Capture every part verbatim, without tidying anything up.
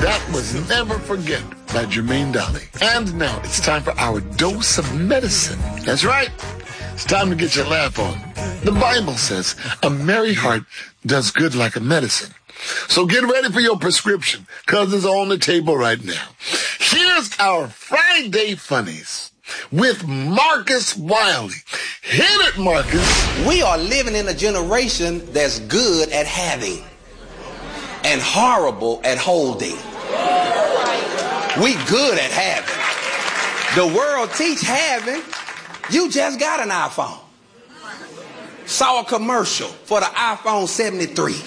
That Was Never Forget by Jermaine Dolly. And now it's time for our dose of medicine. That's right. It's time to get your laugh on. The Bible says a merry heart does good like a medicine. So get ready for your prescription, because it's on the table right now. Here's our Friday Funnies with Marcus Wiley. Hit it, Marcus. We are living in a generation that's good at having and horrible at holding. We good at having. The world teach having. You just got an iPhone. Saw a commercial for the iPhone seventy-three.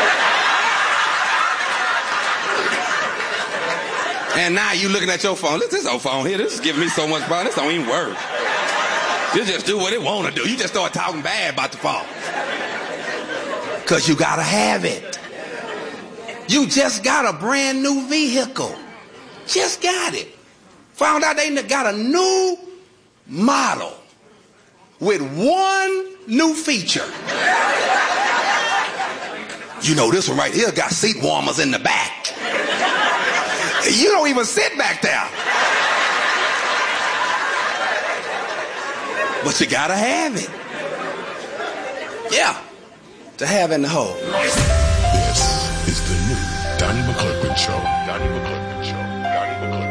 And now you looking at your phone. Look, this old phone here, this is giving me so much fun. This don't even work. You just do what it want to do. You just start talking bad about the phone. Because you got to have it. You just got a brand new vehicle. Just got it. Found out they got a new model with one new feature. You know, this one right here got seat warmers in the back. You don't even sit back there. But you gotta have it. Yeah, to have in the hole. This is the new Donnie McClurkin Show. Donnie McClurkin Show.